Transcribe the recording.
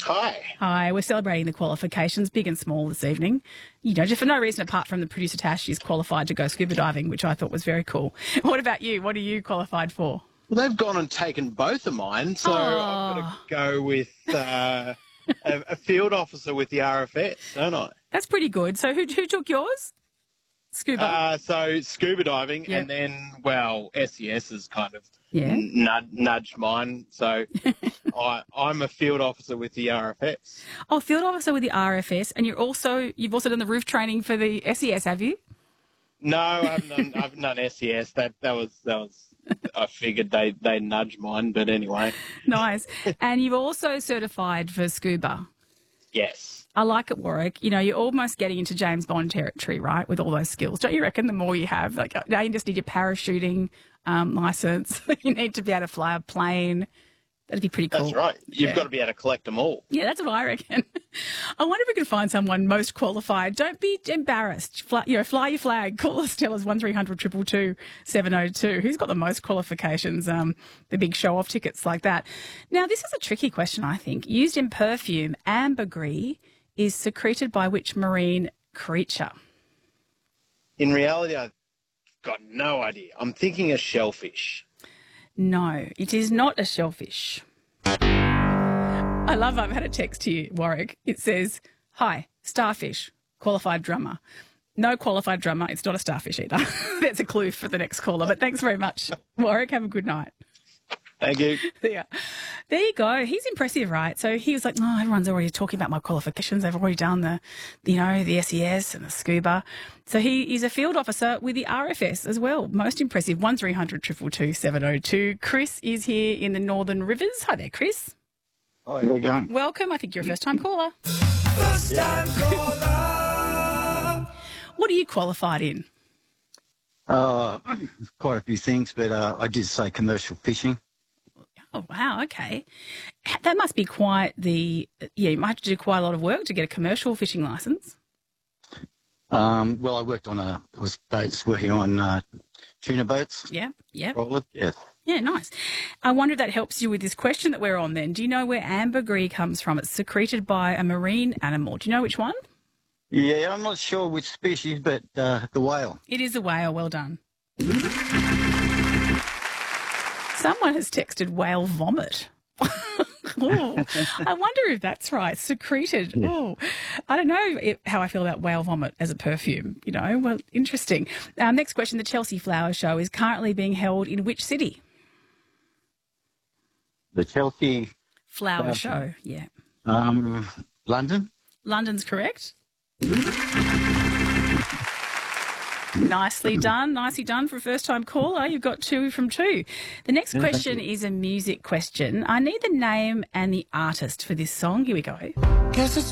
Hi. Hi, we're celebrating the qualifications, big and small, this evening. You know, just for no reason apart from the producer Tash is qualified to go scuba diving, which I thought was very cool. What about you? What are you qualified for? Well, they've gone and taken both of mine, so I've got to go with a field officer with the RFS, don't I? That's pretty good. So who took yours? Scuba. So scuba diving, Yep. and then, well, SES has kind of Yeah. nudged mine. So I'm a field officer with the RFS. Oh, field officer with the RFS, and you've also done the roof training for the SES, have you? No, I haven't done SES. That was. I figured they nudged mine, but anyway. Nice. And you've also certified for scuba. Yes. I like it, Warwick. You know, you're almost getting into James Bond territory, right, with all those skills. Don't you reckon the more you have? Like, now you just need your parachuting licence. You need to be able to fly a plane. That'd be pretty cool. That's right. You've got to be able to collect them all. Yeah, that's what I reckon. I wonder if we can find someone most qualified. Don't be embarrassed. Fly your flag. Call us, tell us 1300 222 702. Who's got the most qualifications? The big show-off tickets like that. Now, this is a tricky question, I think. Used in perfume, ambergris is secreted by which marine creature? In reality, I've got no idea. I'm thinking a shellfish. No, it is not a shellfish. I've had a text to you, Warwick. It says, "Hi, starfish, qualified drummer." No qualified drummer. It's not a starfish either. That's a clue for the next caller. But thanks very much, Warwick. Have a good night. Thank you. Yeah. There you go. He's impressive, right? So he was like, "Oh, everyone's already talking about my qualifications. They've already done the SES and the scuba." So he's a field officer with the RFS as well. Most impressive. 1300 222 702. Chris is here in the Northern Rivers. Hi there, Chris. Hi, how you going? Welcome. I think you're a first-time caller. First-time caller. What are you qualified in? Quite a few things, but I did say commercial fishing. Oh, wow. Okay. That must be quite you might have to do quite a lot of work to get a commercial fishing licence. Well, I worked on working on tuna boats. Yeah. Yeah. Roller, yes. Yeah, nice. I wonder if that helps you with this question that we're on then. Do you know where ambergris comes from? It's secreted by a marine animal. Do you know which one? Yeah, I'm not sure which species, but the whale. It is a whale. Well done. Someone has texted whale vomit. Ooh, I wonder if that's right. Secreted. Yeah. Oh, I don't know how I feel about whale vomit as a perfume. You know, well, interesting. Next question. The Chelsea Flower Show is currently being held in which city? The Chelsea Flower Show. Yeah. London. London's correct. Nicely done for a first-time caller. You've got 2 from 2. The next question is a music question. I need the name and the artist for this song. Here we go. Guess it's